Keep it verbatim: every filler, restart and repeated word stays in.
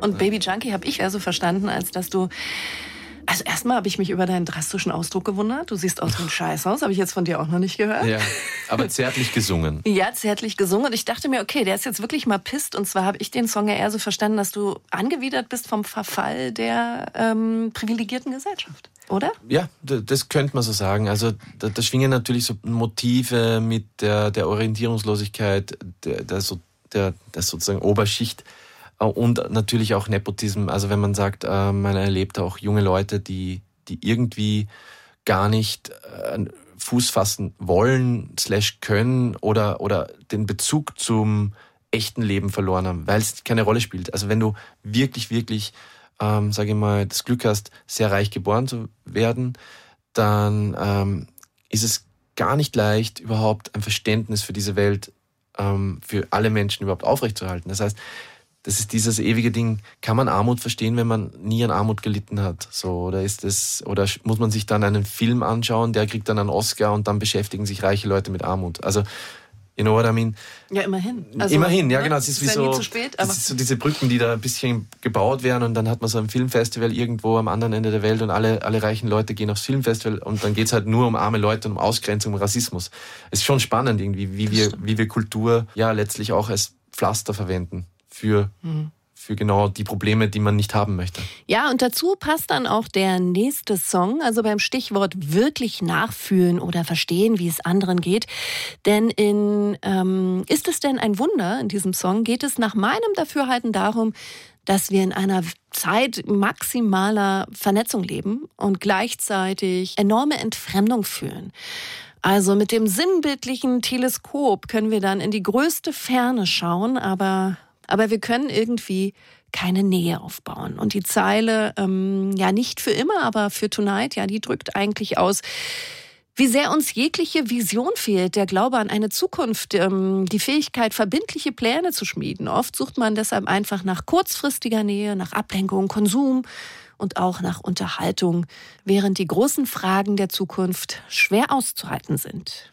Und Baby Junkie habe ich eher so verstanden, als dass du... Also erstmal habe ich mich über deinen drastischen Ausdruck gewundert. Du siehst aus wie ein Scheißhaus, habe ich jetzt von dir auch noch nicht gehört. Ja, aber zärtlich gesungen. Ja, zärtlich gesungen. Und ich dachte mir, okay, der ist jetzt wirklich mal pisst. Und zwar habe ich den Song ja eher so verstanden, dass du angewidert bist vom Verfall der ähm, privilegierten Gesellschaft, oder? Ja, das könnte man so sagen. Also da, da schwingen natürlich so Motive mit der, der Orientierungslosigkeit, der, der, so, der, der sozusagen Oberschicht. Und natürlich auch Nepotism, also wenn man sagt, man erlebt auch junge Leute, die, die irgendwie gar nicht Fuß fassen wollen, slash können oder, oder den Bezug zum echten Leben verloren haben, weil es keine Rolle spielt. Also wenn du wirklich, wirklich, ähm, sage ich mal, das Glück hast, sehr reich geboren zu werden, dann ähm, ist es gar nicht leicht, überhaupt ein Verständnis für diese Welt, ähm, für alle Menschen überhaupt aufrechtzuerhalten. Das heißt, das ist dieses ewige Ding, kann man Armut verstehen, wenn man nie an Armut gelitten hat? So, oder ist das, oder muss man sich dann einen Film anschauen, der kriegt dann einen Oscar und dann beschäftigen sich reiche Leute mit Armut? Also, you know what I mean? Ja, immerhin. Also, immerhin, ja, genau. Es ist wie ja so, nie zu spät, aber das ist so diese Brücken, die da ein bisschen gebaut werden und dann hat man so ein Filmfestival irgendwo am anderen Ende der Welt und alle, alle reichen Leute gehen aufs Filmfestival und dann geht's halt nur um arme Leute und um Ausgrenzung, um Rassismus. Es ist schon spannend irgendwie, wie wir, wie wir Kultur ja letztlich auch als Pflaster verwenden. Für, mhm. für genau die Probleme, die man nicht haben möchte. Ja, und dazu passt dann auch der nächste Song, also beim Stichwort wirklich nachfühlen oder verstehen, wie es anderen geht. Denn in ähm, Ist es denn ein Wunder, in diesem Song geht es nach meinem Dafürhalten darum, dass wir in einer Zeit maximaler Vernetzung leben und gleichzeitig enorme Entfremdung fühlen. Also mit dem sinnbildlichen Teleskop können wir dann in die größte Ferne schauen, aber... Aber wir können irgendwie keine Nähe aufbauen. Und die Zeile, ähm, ja nicht für immer, aber für Tonight, ja, die drückt eigentlich aus, wie sehr uns jegliche Vision fehlt, der Glaube an eine Zukunft, ähm, die Fähigkeit, verbindliche Pläne zu schmieden. Oft sucht man deshalb einfach nach kurzfristiger Nähe, nach Ablenkung, Konsum und auch nach Unterhaltung, während die großen Fragen der Zukunft schwer auszuhalten sind.